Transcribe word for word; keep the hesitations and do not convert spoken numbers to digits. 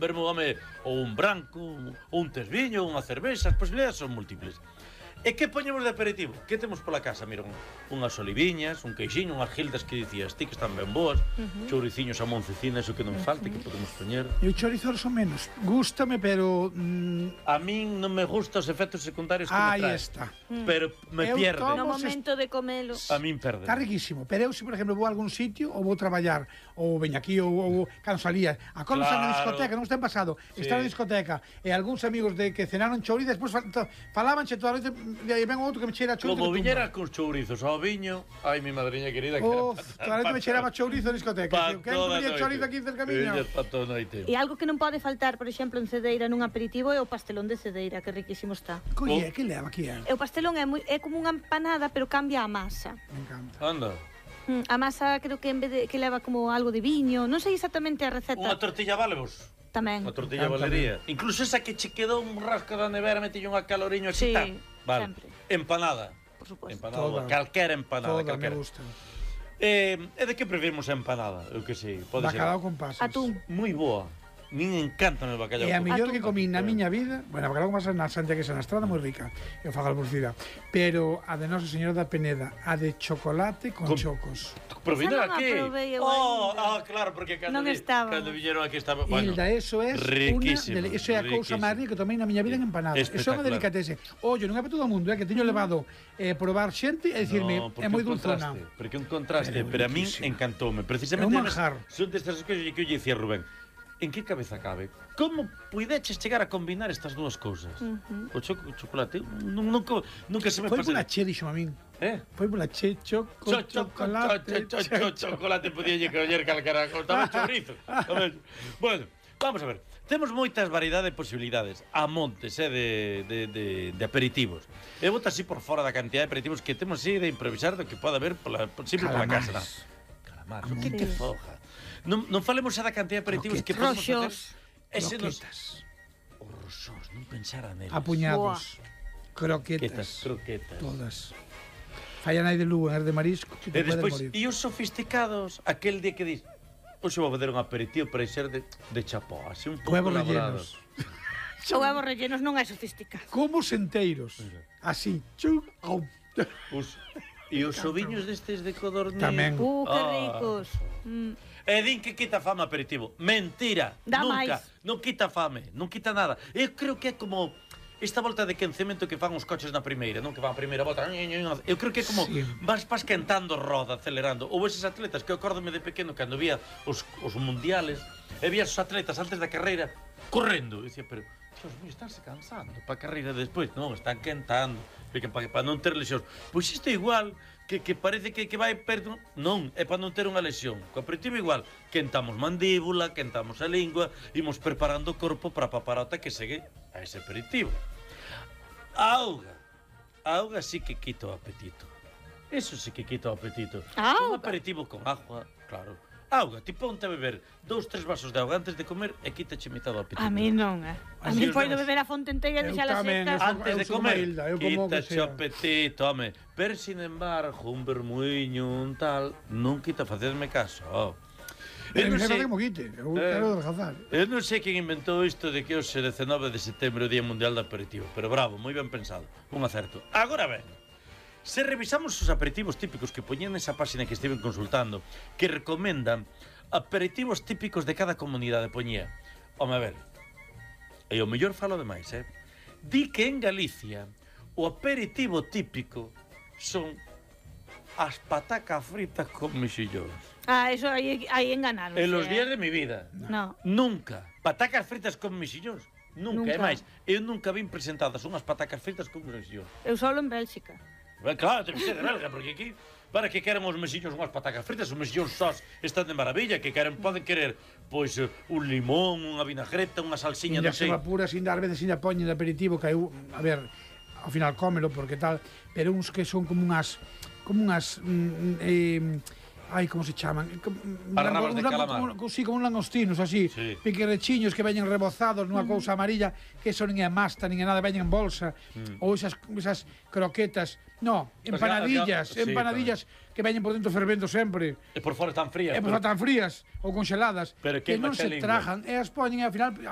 vermú, home, ou un branco, ou un tesviño, unha cervexa, as posibilidades son múltiples. E que poñemos de aperitivo? Que temos pola casa? Mira, unhas oliviñas, un queixiño, unhas gildas que dicías ti que están ben boas, uh -huh. chouriciños a moncecina, eso que non falte, uh -huh. que podemos poñer. E o chorizo son menos. Gústame, pero... Mm... A min non me gusta os efectos secundarios que Ahí me trae. Aí está. Mm. Pero me eu pierde. No momento de comelo. A min perde. Está riquísimo. Pero eu, se, por exemplo, vou a algún sitio ou vou traballar, ou veño aquí, ou, ou cando salía, a claro. na discoteca, non está en pasado, sí. Estar na discoteca, e algúns amigos de que cenaron chourizo, despois falabanche toda a noite, e ven outro que me cheira chourizo. Como viñera con chourizos ao viño, ai, mi madriña querida, que oh, era para... me cheiraba chourizo na discoteca. Que comía chourizo aquí cerca miño. E algo que non pode faltar, por exemplo, en Cedeira nun aperitivo é o pastelón de Cedeira, que riquísimo está. Colle, oh. que leva aquí? Eh? O pastelón é, moi, é como unha empanada, pero cambia a masa. Me encanta. Anda. Mm, a masa creo que en vez de que leva como algo de viño, non sei exactamente a receta. Unha tortilla vale vos? Tamén. Unha tortilla valería. Incluso esa que che quedou un rasco da nevera, metille unha caloriño así, sí, tal. Vale. Sempre. Empanada. Por suposto. Empanada, toda, calquera empanada, toda calquera. Me gusta. Eh, e de que preferimos a empanada? Eu que sei, pode ser. Bacalao con pasas. Atún. Moi boa. Min encanta o bacalao. E a mellor que comí na miña vida, bueno, bacalao con pasas na Santiago que é na Estrada moi rica. Eu fago alborcida, pero a de Nosa Señora da Peneda, a de chocolate con, con chocos. Pero viñeron aquí. Oh, ah, claro, porque cando non estaba. Cando viñeron aquí estaba, bueno. Hilda, eso é unha, de, eso é a cousa máis rica que tomei na miña vida en empanadas. Eso é unha delicatese. Ollo, non é para todo o mundo, é que teño levado eh, probar xente e dicirme no, é moi dulzona. Porque un contraste, pero a min encantoume. Precisamente é un manjar. Son destas cousas que eu lle dicía Rubén. En que cabeza cabe? Como puideches chegar a combinar estas dúas cousas? Uh -huh. O, cho o chocolate nunca, nunca se me Foi pola che, dixo a min. Eh? Foi pola che, cho, con cho, chocolate. Cho, cho, cho, cho, chocolate podía lle coller calcara, estaba chorizo. Bueno, vamos a ver. Temos moitas variedades de posibilidades a montes, eh, de, de, de, de aperitivos. E bota así por fora da cantidad de aperitivos que temos así de improvisar do que pode haber pola, sempre pola casa. Calamar, o que que foja? Non, non falemos xa da cantidad de aperitivos que podemos facer. Ese croquetas. Os roxos, non pensara neles. Apuñados. Boa. Croquetas, Croquetas. croquetas. Todas. Falla nai de Lugo, er de marisco, e despois, e os sofisticados, aquel día que dis, hoxe vou fazer un aperitivo para ser de, de chapó, así un pouco elaborados. O huevos rellenos non é sofisticado. Como senteiros. Así. Chu, au. Os E os oviños destes de codorniz. Tamén. Uh, que ricos. Mm. E din que quita fame aperitivo. Mentira. Da Nunca. Mais. Non quita fame. Non quita nada. Eu creo que é como esta volta de quencemento que fan os coches na primeira, non? Que van a primeira volta. Eu creo que é como sí. vas, vas quentando roda, acelerando. Ou eses atletas que eu acórdome de pequeno cando vía os, os mundiales e vía os atletas antes da carreira correndo. E dicía, pero... Dios mío, estánse cansando para a carreira despois. Non, están quentando para, para non ter lesións. Pois isto é igual, que, que parece que, que vai perto. Non, é para non ter unha lesión. Co aperitivo igual, quentamos mandíbula, quentamos a lingua, imos preparando o corpo para a paparota que segue a ese aperitivo. A auga. A auga sí que quita o apetito. Eso sí que quita o apetito. Un aperitivo con agua, claro. Auga, ti ponte a beber dous, tres vasos de auga antes de comer e quítache mitad do apetito. A mí non, eh? A mí poido beber a fonte inteira e deixala seca. Antes de comer, quítache o apetito, home. Pero, sin embargo, un bermuiño, un tal, non quita, facedme caso. Oh. Eu non sei como quite, eu quero adelgazar. Eu non sei quen inventou isto de que hoxe dezenove de setembro é o Día Mundial do Aperitivo, pero bravo, moi ben pensado, un acerto. Agora ben, se revisamos os aperitivos típicos que poñen nesa páxina que estiven consultando, que recomendan aperitivos típicos de cada comunidade, poñía. Home, a ver, e o mellor falo demais, eh? Di que en Galicia o aperitivo típico son as patacas fritas con mexillóns. Ah, eso aí, aí enganaron. En los eh? días de mi vida. No. Nunca. Patacas fritas con mexillóns. Nunca. Nunca. É máis, eu nunca vin presentadas unhas patacas fritas con mexillóns. Eu solo en Bélxica. Ben, claro, ten que ser de Belga, porque aquí para que queren os mexillóns unhas patacas fritas, os mexillóns sós están de maravilla, que queren, poden querer pois un limón, unha vinagreta, unha salsiña, non sei. Inda se vapura, sin dar veces, sin a poñen de aperitivo, que eu, a ver, ao final cómelo, porque tal, pero uns que son como unhas, como unhas, mm, eh, ai, como se chaman? Barrabas de calamar. Como, sí, como un langostinos, así, sí. Piquerechiños que veñen rebozados nunha cousa amarilla, que eso nin é masta, nin é nada, veñen en bolsa, mm. ou esas, esas croquetas, no, empanadillas, o sea, empanadillas sí, que veñen por dentro fervendo sempre. E por fora tan frías. E por fora tan frías, ou congeladas, pero que, que non se trajan, e as poñen e ao final